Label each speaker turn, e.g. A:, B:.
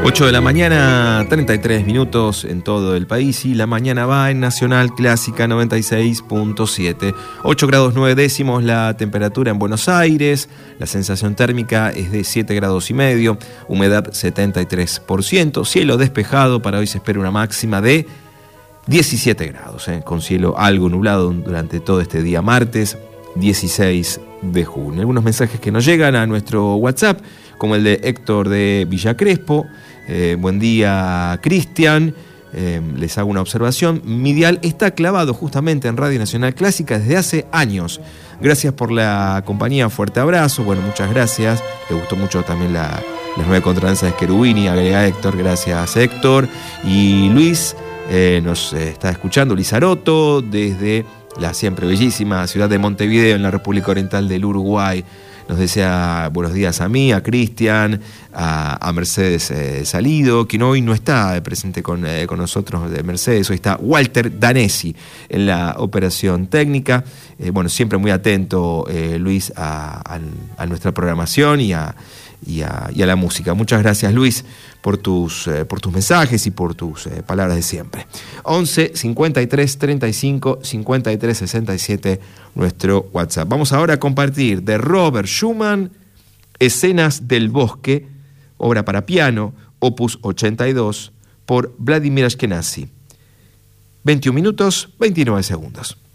A: 8 de la mañana, 33 minutos en todo el país, y la mañana va en Nacional Clásica 96.7. 8 grados 9 décimos la temperatura en Buenos Aires, la sensación térmica es de 7 grados y medio, humedad 73%, cielo despejado, para hoy se espera una máxima de 17 grados, con cielo algo nublado durante todo este día martes, 16 de junio. Algunos mensajes que nos llegan a nuestro WhatsApp, como el de Héctor de Villa Crespo. Buen día, Cristian. Les hago una observación. Mi dial está clavado justamente en Radio Nacional Clásica desde hace años. Gracias por la compañía, fuerte abrazo. Bueno, muchas gracias. Le gustó mucho también las 9 contradanzas de Cherubini, agrega Héctor. Gracias, Héctor. Y Luis nos está escuchando, Luis Aroto, desde la siempre bellísima ciudad de Montevideo, en la República Oriental del Uruguay. Nos desea buenos días a mí, a Cristian, a Mercedes Salido, quien hoy no está presente con nosotros de Mercedes. Hoy está Walter Danesi en la operación técnica. Bueno, siempre muy atento, Luis, a nuestra programación y a la música. Muchas gracias, Luis, por tus mensajes y por tus palabras de siempre. 11 53 35 53 67 nuestro WhatsApp. Vamos ahora a compartir de Robert Schumann, Escenas del Bosque, obra para piano, opus 82, por Vladimir Ashkenazy. 21 minutos, 29 segundos.